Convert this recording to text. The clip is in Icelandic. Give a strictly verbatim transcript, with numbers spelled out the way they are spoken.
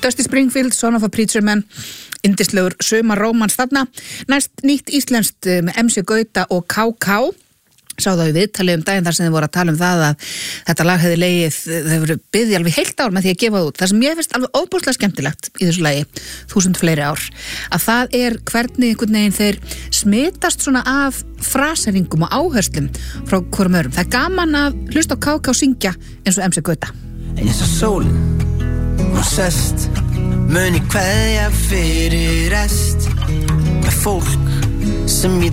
Dusty Springfield, Son of a Preacher Man, yndislegur sumarrómans þarna. Næst nýtt íslenskt með M C Gauta og K K. Sá það í viðtali um daginn þar sem þið voru að tala um það að þetta lag hefði legið, þau voru byggði alveg heilt ár með því að gefa það út. Það sem ég finnst alveg óbúslega skemmtilegt í þessu lagi, þúsund fleiri ár, að það er hvernig einhvern veginn þeir smitast svona af fraseringum og áherslum frá hvorum öðrum. Það er gaman að hlusta á K K syngja eins og M C Gauta. En ég sá sólin, hún sest, mun í kveðja fyrir rest, með fólk sem ég